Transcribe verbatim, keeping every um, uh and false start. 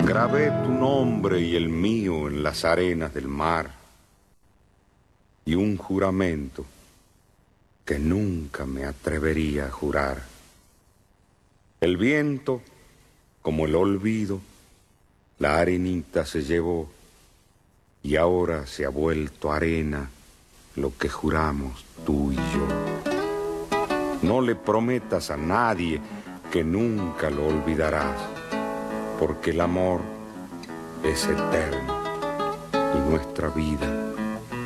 Grabé tu nombre y el mío en las arenas del mar y un juramento que nunca me atrevería a jurar. El viento, como el olvido, la arenita se llevó y ahora se ha vuelto arena lo que juramos tú y yo. No le prometas a nadie que nunca lo olvidarás, porque el amor es eterno y nuestra vida